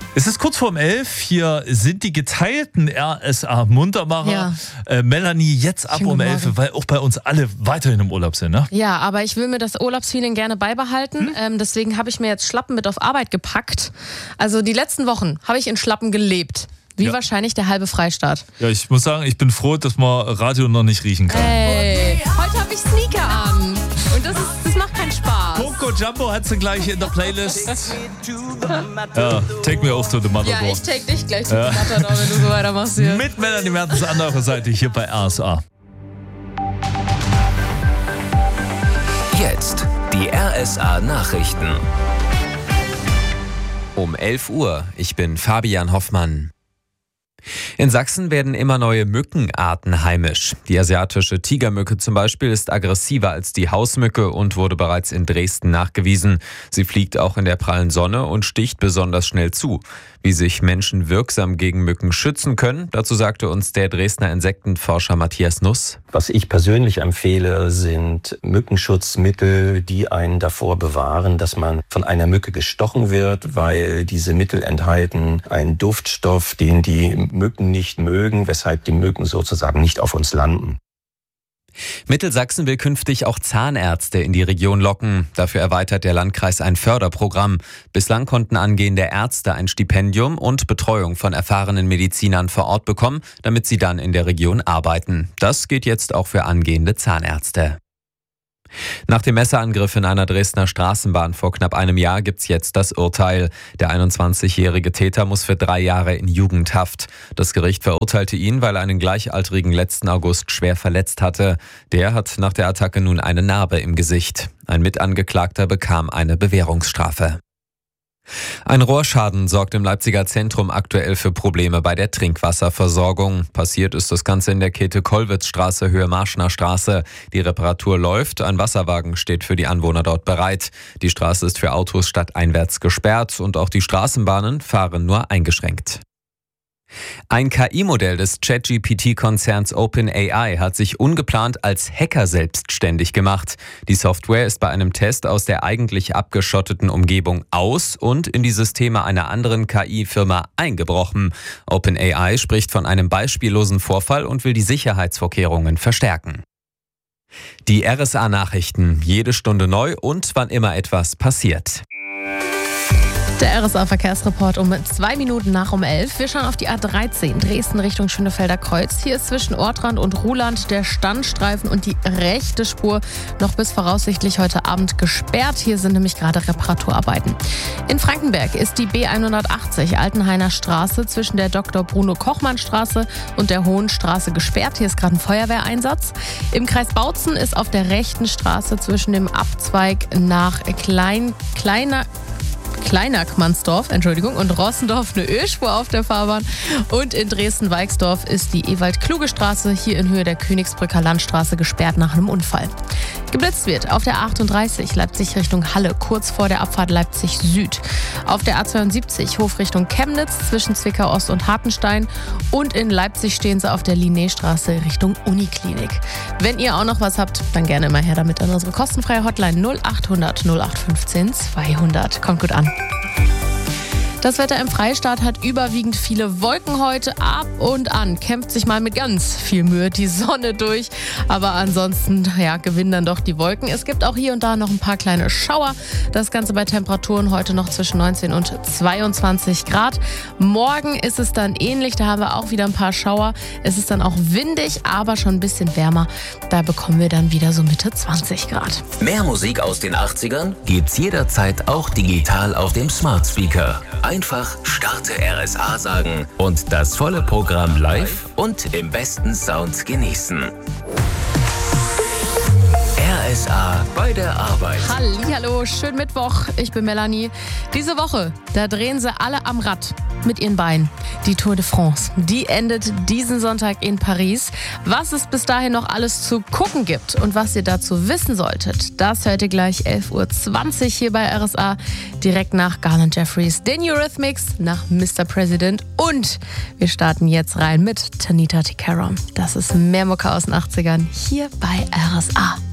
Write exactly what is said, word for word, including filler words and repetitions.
Es ist kurz vorm elf, hier sind die geteilten R S A-Muntermacher. Ja. Äh, Melanie, jetzt ab Schönen um guten elf, Morgen. weil auch bei uns alle weiterhin im Urlaub sind, ne? Ja, aber ich will mir das Urlaubsfeeling gerne beibehalten. Hm? Ähm, deswegen habe ich mir jetzt Schlappen mit auf Arbeit gepackt. Also die letzten Wochen habe ich in Schlappen gelebt. Wie Ja. wahrscheinlich der halbe Freistaat. Ja, ich muss sagen, ich bin froh, dass man Radio noch nicht riechen kann. Hey, heute habe ich Sneaker an. Und das, ist, das macht keinen Spaß. Coco Jumbo hat sie gleich in der Playlist. Ja, take me off to the Ja, Matador. ich take dich gleich zu ja. Matador, wenn du so weitermachst hier. Mit Melanie Mertens an eurer Seite hier bei R S A. Jetzt die R S A-Nachrichten. Um elf Uhr, ich bin Fabian Hoffmann. In Sachsen werden immer neue Mückenarten heimisch. Die asiatische Tigermücke zum Beispiel ist aggressiver als die Hausmücke und wurde bereits in Dresden nachgewiesen. Sie fliegt auch in der prallen Sonne und sticht besonders schnell zu. Wie sich Menschen wirksam gegen Mücken schützen können, dazu sagte uns der Dresdner Insektenforscher Matthias Nuss. Was ich persönlich empfehle, sind Mückenschutzmittel, die einen davor bewahren, dass man von einer Mücke gestochen wird, weil diese Mittel enthalten einen Duftstoff, den die Mücken nicht mögen, weshalb die Mücken sozusagen nicht auf uns landen. Mittelsachsen will künftig auch Zahnärzte in die Region locken. Dafür erweitert der Landkreis ein Förderprogramm. Bislang konnten angehende Ärzte ein Stipendium und Betreuung von erfahrenen Medizinern vor Ort bekommen, damit sie dann in der Region arbeiten. Das geht jetzt auch für angehende Zahnärzte. Nach dem Messerangriff in einer Dresdner Straßenbahn vor knapp einem Jahr gibt's jetzt das Urteil. Der einundzwanzigjährige Täter muss für drei Jahre in Jugendhaft. Das Gericht verurteilte ihn, weil er einen Gleichaltrigen letzten August schwer verletzt hatte. Der hat nach der Attacke nun eine Narbe im Gesicht. Ein Mitangeklagter bekam eine Bewährungsstrafe. Ein Rohrschaden sorgt im Leipziger Zentrum aktuell für Probleme bei der Trinkwasserversorgung. Passiert ist das Ganze in der Käthe-Kollwitz-Straße, Höhe Marschner Straße. Die Reparatur läuft, ein Wasserwagen steht für die Anwohner dort bereit. Die Straße ist für Autos stadteinwärts gesperrt und auch die Straßenbahnen fahren nur eingeschränkt. Ein K I-Modell des ChatGPT-Konzerns OpenAI hat sich ungeplant als Hacker selbstständig gemacht. Die Software ist bei einem Test aus der eigentlich abgeschotteten Umgebung aus und in die Systeme einer anderen K I-Firma eingebrochen. OpenAI spricht von einem beispiellosen Vorfall und will die Sicherheitsvorkehrungen verstärken. Die R S A-Nachrichten, jede Stunde neu und wann immer etwas passiert. Der R S A-Verkehrsreport um zwei Minuten nach um elf. Wir schauen auf die A dreizehn, Dresden Richtung Schönefelder Kreuz. Hier ist zwischen Ortrand und Ruhland der Standstreifen und die rechte Spur noch bis voraussichtlich heute Abend gesperrt. Hier sind nämlich gerade Reparaturarbeiten. In Frankenberg ist die B hundertachtzig Altenhainer Straße zwischen der Doktor Bruno Kochmann Straße und der Hohen Straße gesperrt. Hier ist gerade ein Feuerwehreinsatz. Im Kreis Bautzen ist auf der rechten Straße zwischen dem Abzweig nach Klein, Kleiner... Kleiner-Kmannsdorf, Entschuldigung, und Rossendorf eine Ölspur auf der Fahrbahn. Und in Dresden-Weixdorf ist die Ewald-Kluge-Straße hier in Höhe der Königsbrücker Landstraße gesperrt nach einem Unfall. Geblitzt wird auf der A achtunddreißig Leipzig Richtung Halle, kurz vor der Abfahrt Leipzig Süd. Auf der A zweiundsiebzig Hof Richtung Chemnitz zwischen Zwickau Ost und Hartenstein. Und in Leipzig stehen sie auf der Linnéstraße Richtung Uniklinik. Wenn ihr auch noch was habt, dann gerne immer her damit an unsere kostenfreie Hotline null achthundert null acht fünfzehn zweihundert. Kommt gut an. Das Wetter im Freistaat hat überwiegend viele Wolken heute. Ab und an kämpft sich mal mit ganz viel Mühe die Sonne durch. Aber ansonsten ja, gewinnen dann doch die Wolken. Es gibt auch hier und da noch ein paar kleine Schauer. Das Ganze bei Temperaturen heute noch zwischen neunzehn und zweiundzwanzig Grad. Morgen ist es dann ähnlich. Da haben wir auch wieder ein paar Schauer. Es ist dann auch windig, aber schon ein bisschen wärmer. Da bekommen wir dann wieder so Mitte zwanzig Grad. Mehr Musik aus den achtzigern gibt's jederzeit auch digital auf dem Smart Speaker. Einfach Starte R S A sagen und das volle Programm live und im besten Sound genießen. R S A bei der Arbeit. Hallihallo, schönen Mittwoch. Ich bin Melanie. Diese Woche, da drehen sie alle am Rad mit ihren Beinen. Die Tour de France, die endet diesen Sonntag in Paris. Was es bis dahin noch alles zu gucken gibt und was ihr dazu wissen solltet, das hört ihr gleich elf Uhr zwanzig hier bei R S A. Direkt nach Garland Jeffries, den Eurythmics, nach Mister President und wir starten jetzt rein mit Tanita Tikaram. Das ist mehr Mucke aus den achtzigern hier bei R S A.